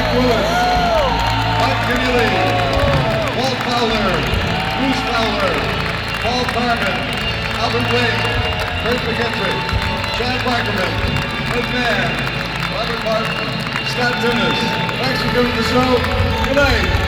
Mike Willis, Mike Keneally, Walt Fowler, Bruce Fowler, Paul Carmen, Albert Blake, Kurt McKendrick, Chad Wackerman, Ed Mann, Robert Martin, Scott Timmis. Thanks for coming to the show. Good night.